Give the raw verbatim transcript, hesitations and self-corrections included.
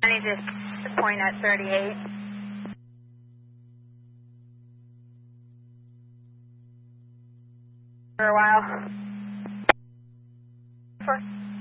I need to point at thirty-eight. For a while. For